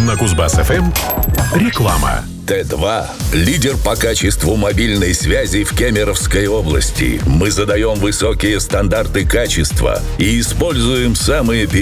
На Кузбасс-ФМ реклама. Т2 – лидер по качеству мобильной связи в Кемеровской области. Мы задаем высокие стандарты качества и используем самые